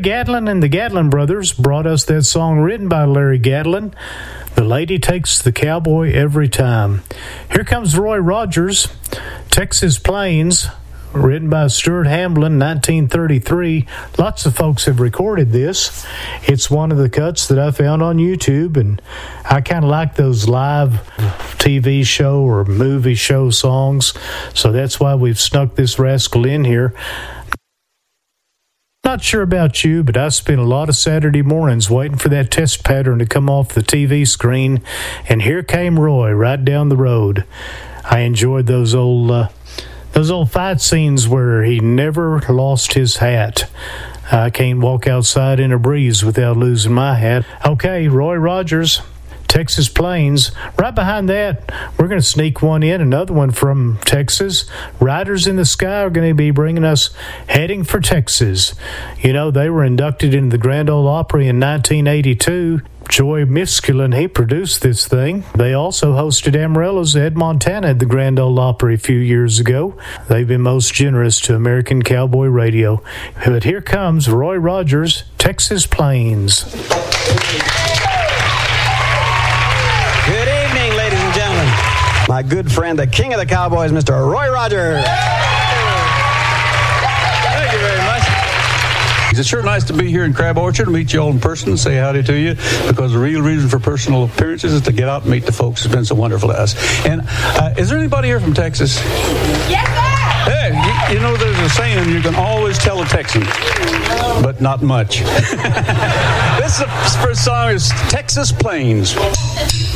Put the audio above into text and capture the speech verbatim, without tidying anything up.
Gatlin and the Gatlin Brothers brought us that song written by Larry Gatlin, The Lady Takes the Cowboy Every Time. Here comes Roy Rogers, Texas Plains, written by Stuart Hamblin, nineteen thirty-three. Lots of folks have recorded this. It's one of the cuts that I found on YouTube, and I kind of like those live T V show or movie show songs, so that's why we've snuck this rascal in here. Not sure about you, but I spent a lot of Saturday mornings waiting for that test pattern to come off the T V screen, and here came Roy right down the road. I enjoyed those old uh, those old fight scenes where he never lost his hat. I can't walk outside in a breeze without losing my hat. Okay, Roy Rogers, Texas Plains. Right behind that, we're going to sneak one in, another one from Texas. Riders in the Sky are going to be bringing us Heading for Texas. You know, they were inducted into the Grand Ole Opry in nineteen eighty-two. Joy Misculin, he produced this thing. They also hosted Amarillo's Ed Montana at the Grand Ole Opry a few years ago. They've been most generous to American Cowboy Radio. But here comes Roy Rogers, Texas Plains. Good evening, ladies and gentlemen. My good friend, the king of the cowboys, Mister Roy Rogers. Thank you very much. It's sure nice to be here in Crab Orchard, meet you all in person, and say howdy to you, because the real reason for personal appearances is to get out and meet the folks. It's been so wonderful to us. And uh, is there anybody here from Texas? Yes, sir! Hey, you, you know there's a saying, you can always tell a Texan, but not much. This is the first song is Texas Plains.